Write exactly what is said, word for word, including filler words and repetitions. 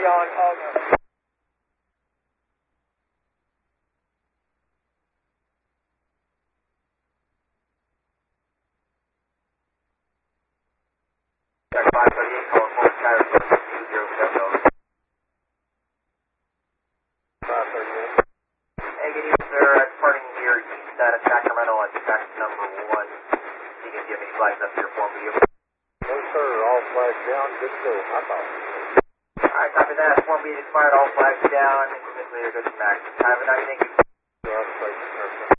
on Hogger. five thirty-eight, calling for Skyler, two zero seven. five thirty-eight. Hey, good evening, sir. Uh, departing here east out of Sacramento on track number one. You can give me flags up here for me. No, sir. All flags down. Good to go. I thought. Alright, copy that. Form B expired. All flags down. Increment leader, good to max. Have a nice day. You're on station.